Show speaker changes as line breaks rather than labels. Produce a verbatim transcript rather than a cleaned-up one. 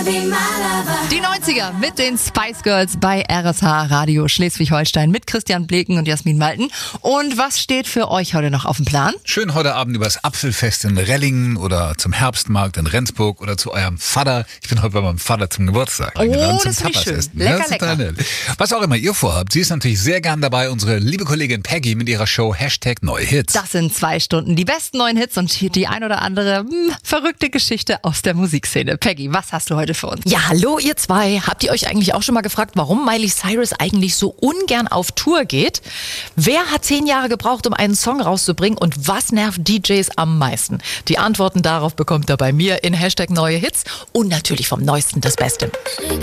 Die neunziger mit den Spice Girls bei R S H Radio Schleswig-Holstein mit Christian Bleken und Jasmin Malten. Und was steht für euch heute noch auf dem Plan?
Schön heute Abend übers Apfelfest in Rellingen oder zum Herbstmarkt in Rendsburg oder zu eurem Vater. Ich bin heute bei meinem Vater zum Geburtstag eingeladen.
Oh, das finde ich schön. Lecker, lecker.
Nett. Was auch immer ihr vorhabt, sie ist natürlich sehr gern dabei, unsere liebe Kollegin Peggy mit ihrer Show Hashtag Neue Hits.
Das sind zwei Stunden, die besten neuen Hits und die ein oder andere mh, verrückte Geschichte aus der Musikszene. Peggy, was hast du heute für uns?
Ja, hallo ihr zwei. Habt ihr euch eigentlich auch schon mal gefragt, warum Miley Cyrus eigentlich so ungern auf Tour geht? Wer hat zehn Jahre gebraucht, um einen Song rauszubringen und was nervt D Js am meisten? Die Antworten darauf bekommt ihr bei mir in Hashtag Neue Hits und natürlich vom Neuesten das Beste.